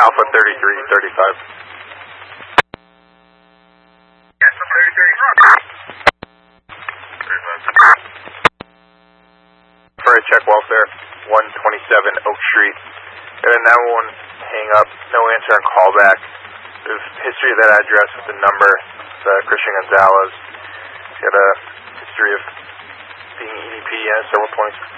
Alpha 3335. Yes, 33. For a check welfare, 127 Oak Street. Got a 911 hang up, no answer on callback. There's history of that address with the number, Christian Gonzalez. Got a history of being EDP and several points.